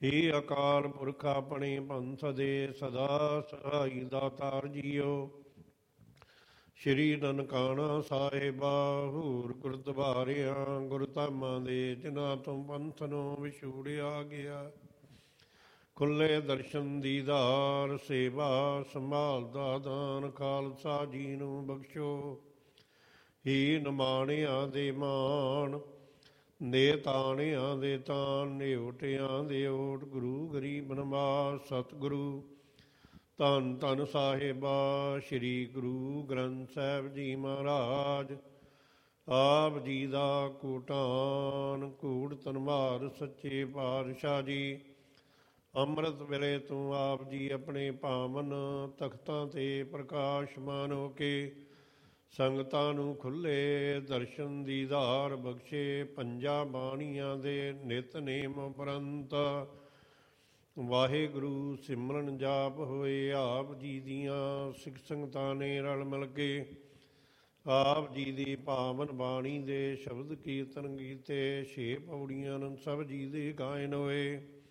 ਹੇ ਅਕਾਲ ਪੁਰਖ ਆਪਣੇ ਪੰਥ ਦੇ ਸਦਾ ਸਹਾਈ ਦਾਤਾਰ ਜੀਓ। ਸ਼੍ਰੀ ਨਨਕਾਣਾ ਸਾਹਿਬਾ ਹੂਰ ਗੁਰਦੁਆਰਿਆਂ ਗੁਰਧਾਮਾਂ ਦੇ ਜਿਨ੍ਹਾਂ ਤੋਂ ਪੰਥ ਨੂੰ ਵਿਛੋੜਿਆ ਗਿਆ। ਖੁੱਲੇ ਦਰਸ਼ਨ ਦੀਦਾਰ ਸੇਵਾ ਸੰਭਾਲ ਦਾ ਦਾਨ ਖਾਲਸਾ ਜੀ ਨੂੰ ਬਖਸ਼ੋ। ਹੀ ਨਿਮਾਣਿਆਂ ਦੇ ਮਾਣ ਨੇ ਤਾਣਿਆਂ ਦੇ ਤਾਣ ਨਿਓਟਿਆਂ ਦੇ ਓਟ ਗੁਰੂ ਗਰੀਬ ਨਿਵਾਸ ਸਤਿਗੁਰੂ ਧੰਨ ਧੰਨ ਸਾਹਿਬਾ ਸ਼੍ਰੀ ਗੁਰੂ ਗ੍ਰੰਥ ਸਾਹਿਬ ਜੀ ਮਹਾਰਾਜ। ਆਪ ਜੀ ਦਾ ਕੋਟਾਨ ਕੂੜ ਧੰਨਵਾਦ ਸੱਚੇ ਪਾਤਸ਼ਾਹ ਜੀ। ਅੰਮ੍ਰਿਤ ਵੇਲੇ ਤੋਂ ਆਪ ਜੀ ਆਪਣੇ ਪਾਵਨ ਤਖਤਾਂ ਤੇ ਪ੍ਰਕਾਸ਼ਮਾਨ ਹੋ ਕੇ ਸੰਗਤਾਂ ਨੂੰ ਖੁੱਲ੍ਹੇ ਦਰਸ਼ਨ ਦੀਦਾਰ ਬਖਸ਼ੇ। ਪੰਜਾਂ ਬਾਣੀਆਂ ਦੇ ਨਿਤਨੇਮ ਉਪਰੰਤ ਵਾਹਿਗੁਰੂ ਸਿਮਰਨ ਜਾਪ ਹੋਏ। ਆਪ ਜੀ ਦੀਆਂ ਸਿੱਖ ਸੰਗਤਾਂ ਨੇ ਰਲ ਮਿਲ ਕੇ ਆਪ ਜੀ ਦੀ ਪਾਵਨ ਬਾਣੀ ਦੇ ਸ਼ਬਦ ਕੀਰਤਨ ਕੀਤੇ। 6 ਪੌੜੀਆਂ ਆਨੰਦ ਸਾਹਿਬ ਜੀ ਦੇ ਗਾਇਨ ਹੋਏ।